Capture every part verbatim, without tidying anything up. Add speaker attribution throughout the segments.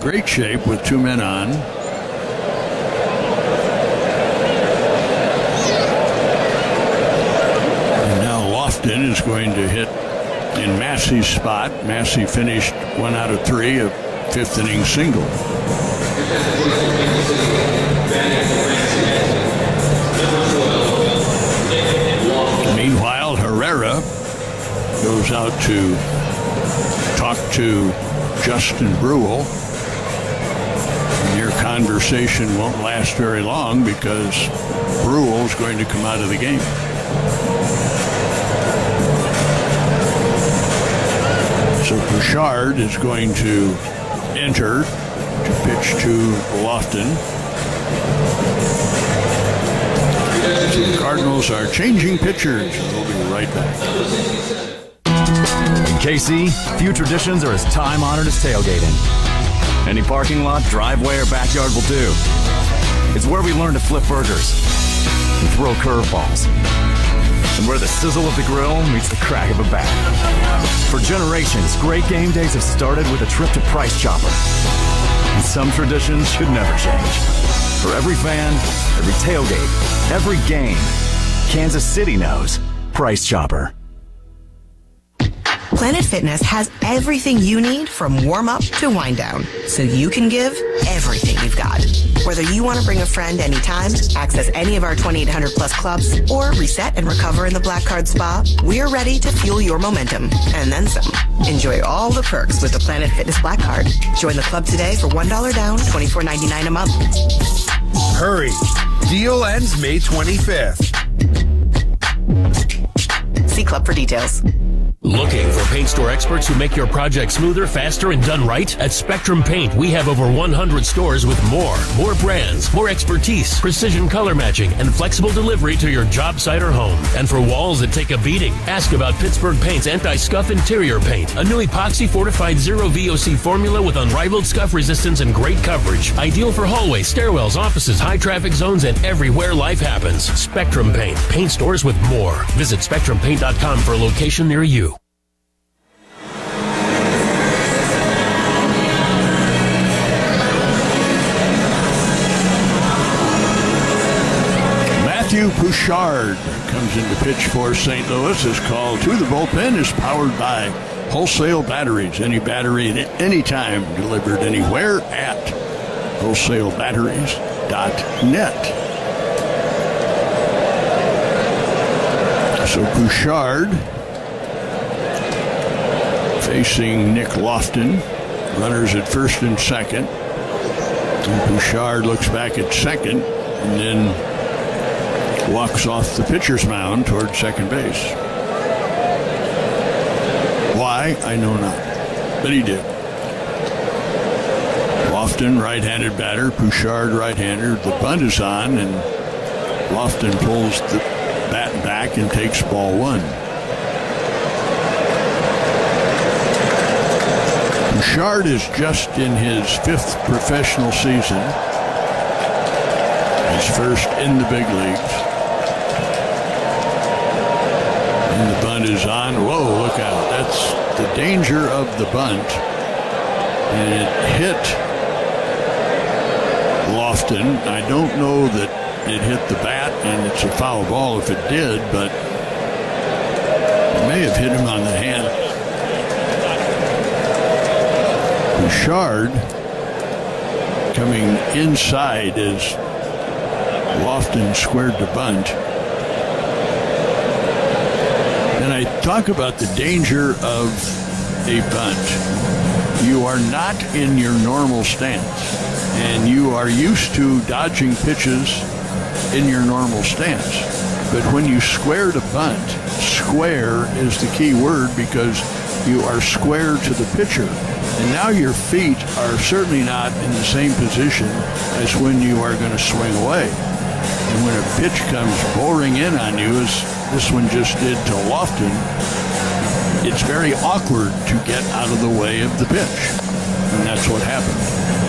Speaker 1: great shape with two men on. And now Lofton is going to hit in Massey's spot. Massey finished one out of three, a fifth inning single. Meanwhile, Herrera goes out to talk to Justin Bruihl. And their conversation won't last very long because Bruihl is going to come out of the game. So Bouchard is going to enter to pitch to Lofton. So the Cardinals are changing pitchers. We'll be right back.
Speaker 2: K C, few traditions are as time-honored as tailgating. Any parking lot, driveway, or backyard will do. It's where we learn to flip burgers and throw curveballs, and where the sizzle of the grill meets the crack of a bat. For generations, great game days have started with a trip to Price Chopper. And some traditions should never change. For every fan, every tailgate, every game, Kansas City knows Price Chopper.
Speaker 3: Planet Fitness has everything you need from warm-up to wind-down, so you can give everything you've got. Whether you want to bring a friend anytime, access any of our twenty-eight hundred plus clubs, or reset and recover in the Black Card Spa, we're ready to fuel your momentum, and then some. Enjoy all the perks with the Planet Fitness Black Card. Join the club today for one dollar down, twenty-four ninety-nine a month.
Speaker 4: Hurry! Deal ends May twenty-fifth.
Speaker 3: See club for details.
Speaker 5: Looking for paint store experts who make your project smoother, faster, and done right? At Spectrum Paint, we have over one hundred stores with more. More brands, more expertise, precision color matching, and flexible delivery to your job site or home. And for walls that take a beating, ask about Pittsburgh Paint's anti-scuff interior paint, a new epoxy-fortified zero V O C formula with unrivaled scuff resistance and great coverage. Ideal for hallways, stairwells, offices, high-traffic zones, and everywhere life happens. Spectrum Paint, paint stores with more. Visit spectrum paint dot com for a location near you.
Speaker 1: Matthew Bouchard comes in to pitch for Saint Louis. His call to the bullpen is powered by Wholesale Batteries. Any battery at any time, delivered anywhere at wholesale batteries dot net. So Bouchard facing Nick Lofton. Runners at first and second. And Bouchard looks back at second and then walks off the pitcher's mound toward second base. Why? I know not. But he did. Lofton, right-handed batter. Bouchard, right-hander. The bunt is on, and Lofton pulls the bat back and takes ball one. Bouchard is just in his fifth professional season. His first in the big leagues. And the bunt is on. Whoa, look out. That's the danger of the bunt. And it hit Lofton. I don't know that it hit the bat, and it's a foul ball if it did, but it may have hit him on the hand. Bouchard coming inside as Lofton squared the bunt. And I talk about the danger of a bunt. You are not in your normal stance, and you are used to dodging pitches in your normal stance. But when you square the bunt, square is the key word because you are square to the pitcher. And now your feet are certainly not in the same position as when you are going to swing away. And when a pitch comes boring in on you, as this one just did to Lofton, it's very awkward to get out of the way of the pitch. And that's what happened.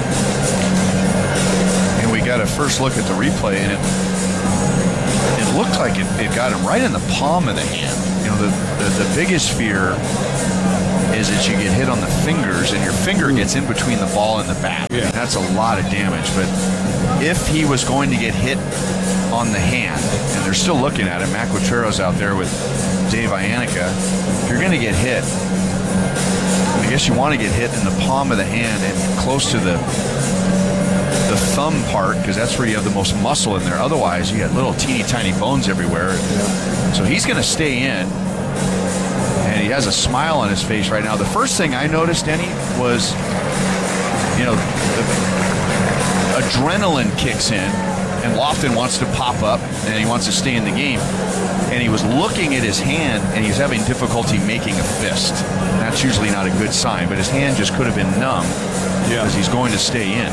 Speaker 6: And we got a first look at the replay, and it it looked like it, it got him right in the palm of the hand. You know, the, the, the biggest fear is that you get hit on the fingers and your finger gets in between the ball and the bat.
Speaker 1: Yeah.
Speaker 6: I mean, that's a lot of damage. But if he was going to get hit on the hand, and they're still looking at it, Matt Quatrero's out there with Dave Ianica, if you're going to get hit, I guess you want to get hit in the palm of the hand and close to the the thumb part, because that's where you have the most muscle in there. Otherwise, you got little teeny tiny bones everywhere. Yeah. So he's going to stay in, and he has a smile on his face right now. The first thing I noticed, Denny, was, you know, the adrenaline kicks in, and Lofton wants to pop up, and he wants to stay in the game. And he was looking at his hand, and he was having difficulty making a fist. That's usually not a good sign, but his hand just could have been numb because he's going to stay in.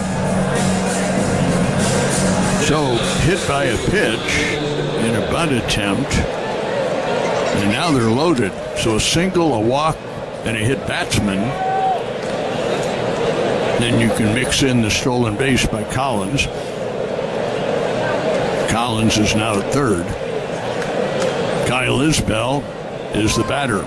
Speaker 1: So, hit by a pitch in a bunt attempt, and now they're loaded. So a single, a walk, and a hit batsman. Then you can mix in the stolen base by Collins. Collins is now at third. Kyle Isbell is the batter.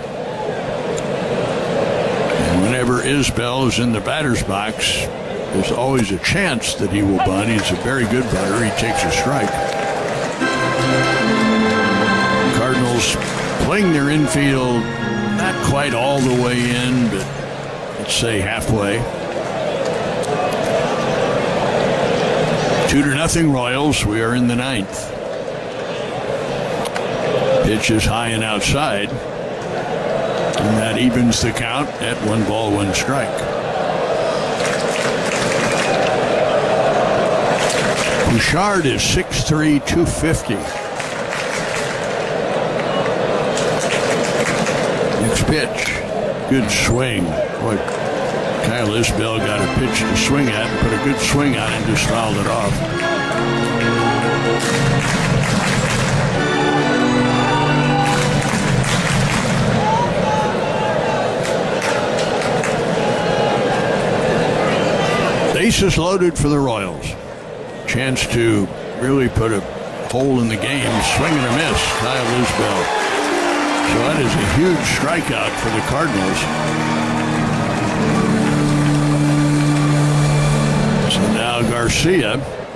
Speaker 1: And whenever Isbell is in the batter's box, there's always a chance that he will bunt. He's a very good batter. He takes a strike. Cardinals playing their infield not quite all the way in, but let's say halfway. Two to nothing Royals. We are in the ninth. Pitch is high and outside, and that evens the count at one ball, one strike. Bouchard is six three, two fifty. Next pitch, good swing. Boy, Kyle Isbell got a pitch to swing at and put a good swing on it and just fouled it off. Bases loaded for the Royals. Chance to really put a hole in the game. Swing and a miss, Kyle Isbell. So that is a huge strikeout for the Cardinals. So now Garcia,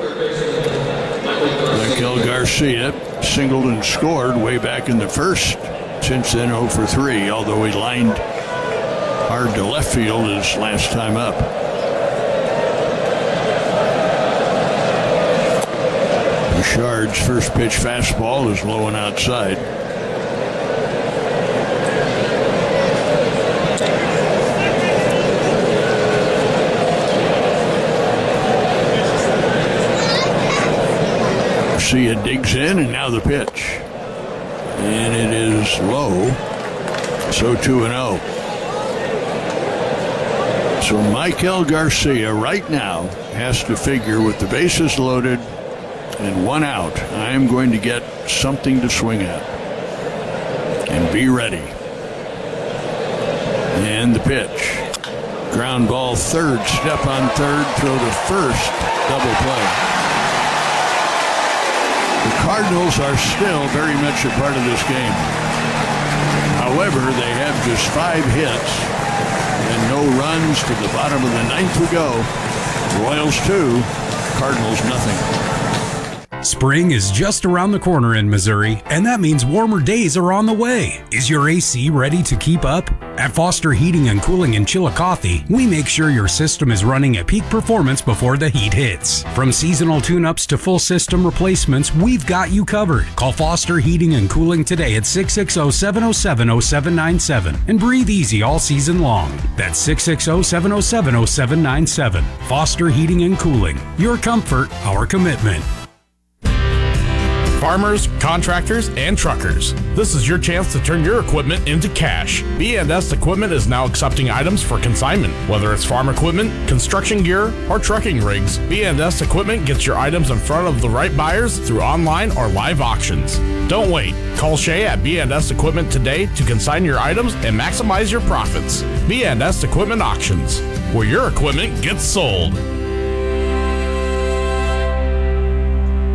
Speaker 1: Raquel Garcia, singled and scored way back in the first. Since then, oh for three, although he lined hard to left field his last time up. Bouchard's first pitch fastball is low and outside. Garcia digs in, and now the pitch. And it is low. So two and oh. So Michael Garcia right now has to figure with the bases loaded and one out, I am going to get something to swing at. And be ready. And the pitch. Ground ball third, step on third, throw to first, double play. The Cardinals are still very much a part of this game. However, they have just five hits and no runs to the bottom of the ninth to go. Royals two, Cardinals nothing.
Speaker 7: Spring is just around the corner in Missouri, and that means warmer days are on the way. Is your A C ready to keep up? At Foster Heating and Cooling in Chillicothe, we make sure your system is running at peak performance before the heat hits. From seasonal tune-ups to full system replacements, we've got you covered. Call Foster Heating and Cooling today at six six zero, seven zero seven, zero seven nine seven and breathe easy all season long. That's six six zero, seven zero seven, zero seven nine seven. Foster Heating and Cooling. Your comfort, our commitment.
Speaker 8: Farmers, contractors, and truckers. This is your chance to turn your equipment into cash. B and S Equipment is now accepting items for consignment. Whether it's farm equipment, construction gear, or trucking rigs, B and S Equipment gets your items in front of the right buyers through online or live auctions. Don't wait. Call Shay at B and S Equipment today to consign your items and maximize your profits. B and S Equipment Auctions, where your equipment gets sold.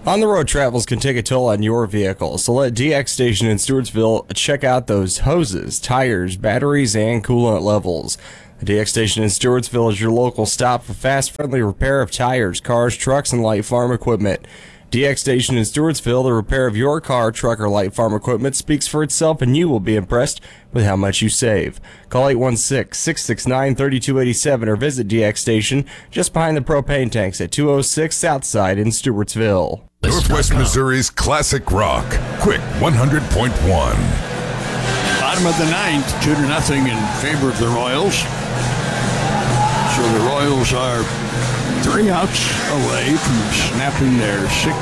Speaker 9: On-the-road travels can take a toll on your vehicle, so let D X Station in Stewartsville check out those hoses, tires, batteries, and coolant levels. The D X Station in Stewartsville is your local stop for fast, friendly repair of tires, cars, trucks, and light farm equipment. D X Station in Stewartsville, the repair of your car, truck, or light farm equipment speaks for itself, and you will be impressed with how much you save. Call eight one six, six six nine, three two eight seven or visit D X Station just behind the propane tanks at two oh six Southside in Stewartsville.
Speaker 10: Northwest Missouri's classic rock, Quick one hundred point one.
Speaker 1: Bottom of the ninth, two to nothing in favor of the Royals. So the Royals are three outs away from snapping their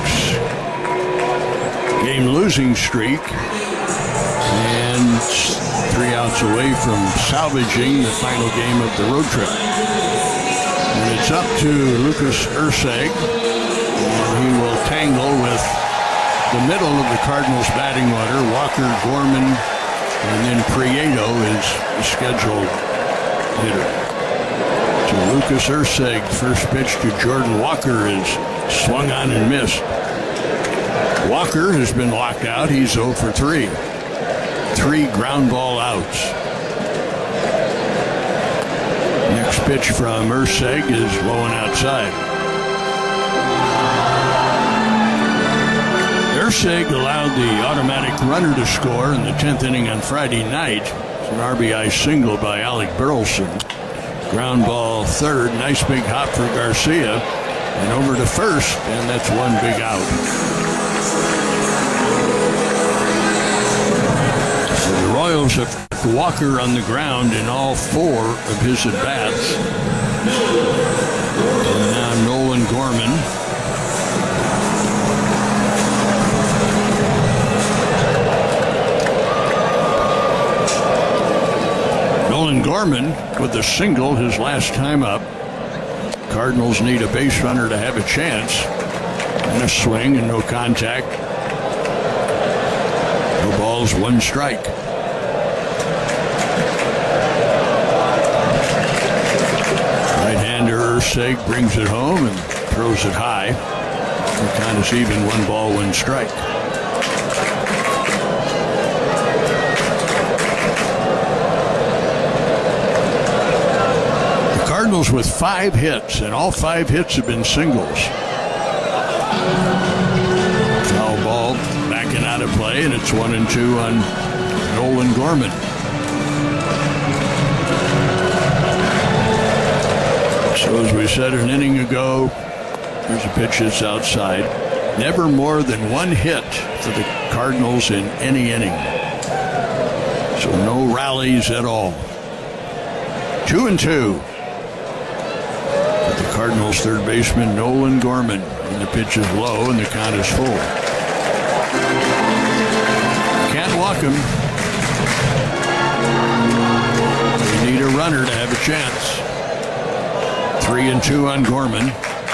Speaker 1: six-game losing streak, and three outs away from salvaging the final game of the road trip. And it's up to Lucas Erceg, and he will tangle with the middle of the Cardinals' batting order, Walker, Gorman, and then Prieto is the scheduled hitter. So Lucas Erceg, first pitch to Jordan Walker, is swung on and missed. Walker has been locked out. He's oh for three. Three ground ball outs. Next pitch from Erceg is low and outside. Erceg allowed the automatic runner to score in the tenth inning on Friday night. It's an R B I single by Alec Burleson. Ground ball third, nice big hop for Garcia, and over to first, and that's one big out. So the Royals have Walker on the ground in all four of his at-bats. And now Nolan Gorman. Nolan Gorman with a single his last time up. Cardinals need a base runner to have a chance. And a swing and no contact. No balls, one strike. Right-hander Erceg brings it home and throws it high. The count is even, one ball, one strike. Cardinals with five hits, and all five hits have been singles. Foul ball backing out of play, and it's one and two on Nolan Gorman. So as we said an inning ago, there's a pitch that's outside. Never more than one hit for the Cardinals in any inning. So no rallies at all. Two and two. The Cardinals' third baseman, Nolan Gorman. And the pitch is low, and the count is full. Can't walk him. They need a runner to have a chance. Three and two on Gorman.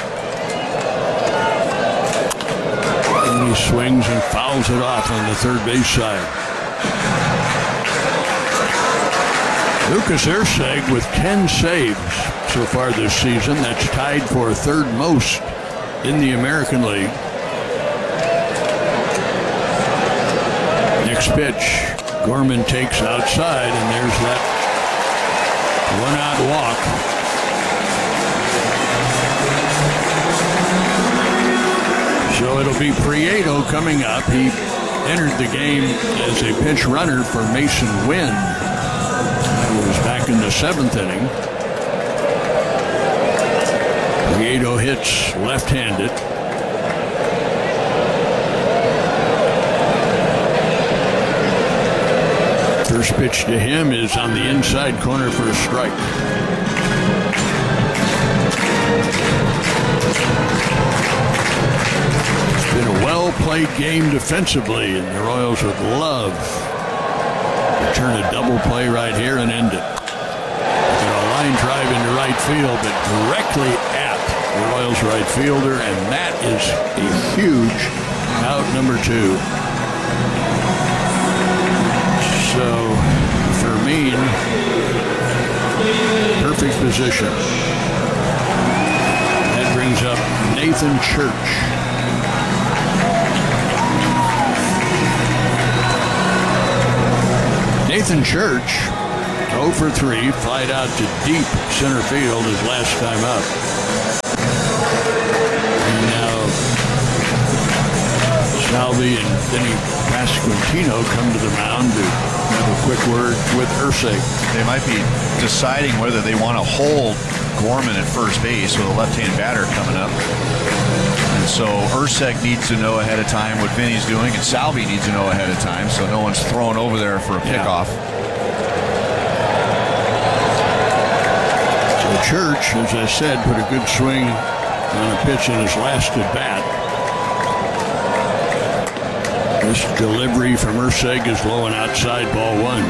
Speaker 1: And he swings and fouls it off on the third base side. Lucas Erceg with ten saves so far this season. That's tied for third most in the American League. Next pitch, Gorman takes outside, and there's that one-out walk. So it'll be Prieto coming up. He entered the game as a pinch runner for Mason Wynn. That was back in the seventh inning. Prieto hits left-handed. First pitch to him is on the inside corner for a strike. It's been a well-played game defensively, and the Royals would love to turn a double play right here and end it. A line drive into right field, but directly at the Royals right fielder, and that is a huge out, number two. So, Fermin, perfect position. That brings up Nathan Church. Nathan Church, oh for three, flied out to deep center field his last time up. And now Salvi and Denny Pasquantino come to the mound to have a quick word with Ursig.
Speaker 6: They might be deciding whether they want to hold Gorman at first base with a left-hand batter coming up. And so Ursig needs to know ahead of time what Vinny's doing, and Salvi needs to know ahead of time so no one's thrown over there for a pickoff.
Speaker 1: So Church, as I said, put a good swing on a pitch in his last at-bat. This delivery from Ursig is low and outside, ball one.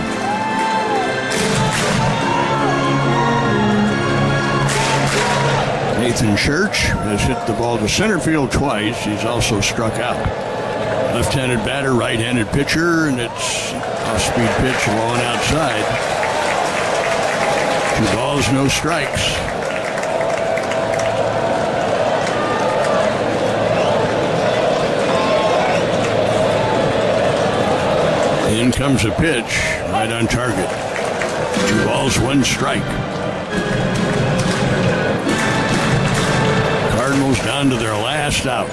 Speaker 1: Nathan Church has hit the ball to center field twice. He's also struck out. Left-handed batter, right-handed pitcher, and it's off-speed pitch low and outside. Two balls, no strikes. In comes a pitch, right on target. Two balls, one strike. Cardinals down to their last out.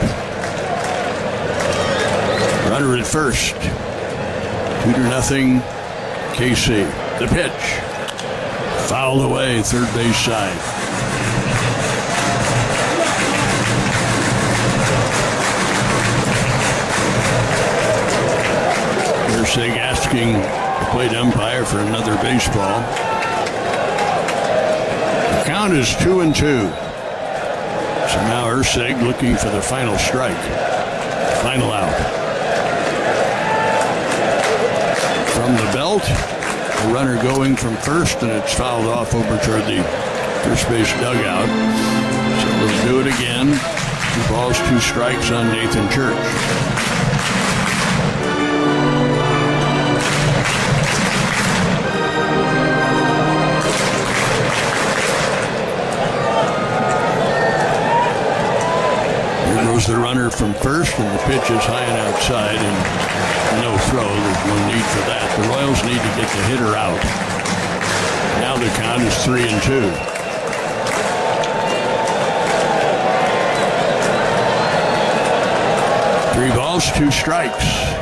Speaker 1: Runner at first. Two to nothing, K C. The pitch. Fouled away, third base side. Ursig asking the plate umpire for another baseball. The count is two and two. So now Ursig looking for the final strike. Final out. From the belt, the runner going from first, and it's fouled off over toward the first base dugout. So let's do it again. Two balls, two strikes on Nathan Church. The runner from first, and the pitch is high and outside, and no throw. There's no need for that. The Royals need to get the hitter out. Now the count is three and two. Three balls, two strikes.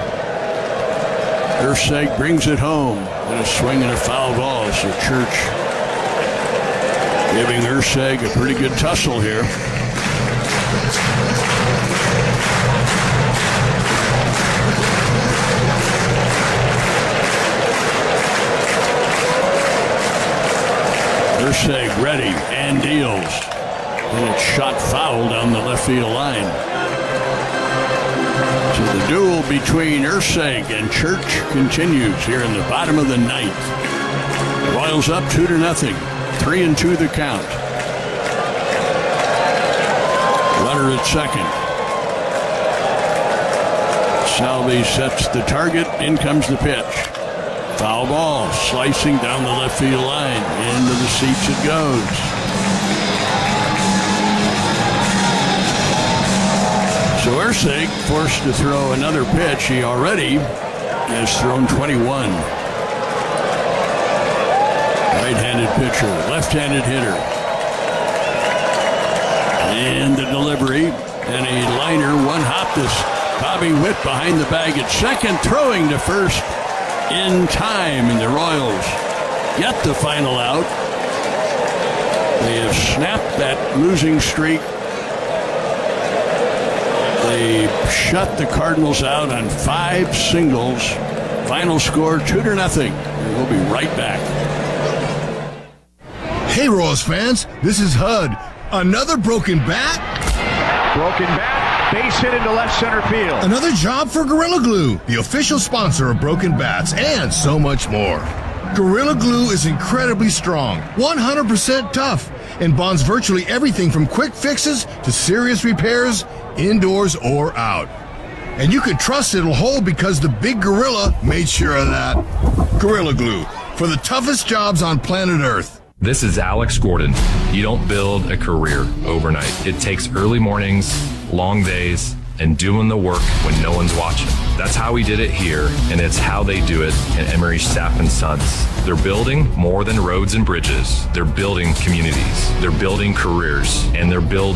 Speaker 1: Ursig brings it home, and a swing and a foul ball. So Church giving Ursig a pretty good tussle here. Ursig ready and deals. And it's shot foul down the left field line. So the duel between Ursig and Church continues here in the bottom of the ninth. Royals up two to nothing. Three and two the count. Runner at second. Salvi sets the target. In comes the pitch. Foul ball, slicing down the left field line. Into the seats it goes. So Ursig forced to throw another pitch. He already has thrown twenty-one. Right-handed pitcher, left-handed hitter. And the delivery, and a liner, one hop this Bobby Witt behind the bag at second, throwing to first in time, and the Royals get the final out. They have snapped that losing streak. They shut the Cardinals out on five singles. Final score, two to nothing. And we'll be right back.
Speaker 4: Hey, Royals fans, this is H U D. Another broken bat?
Speaker 11: Broken bat, base hit into left center field.
Speaker 4: Another job for Gorilla Glue, the official sponsor of Broken Bats, and so much more. Gorilla Glue is incredibly strong, one hundred percent tough, and bonds virtually everything from quick fixes to serious repairs, indoors or out. And you can trust it'll hold because the big gorilla made sure of that. Gorilla Glue, for the toughest jobs on planet Earth.
Speaker 12: This is Alex Gordon. You don't build a career overnight. It takes early mornings, long days, and doing the work when no one's watching. That's how we did it here, and it's how they do it at Emery Staff and Sons. They're building more than roads and bridges. They're building communities. They're building careers, and they're building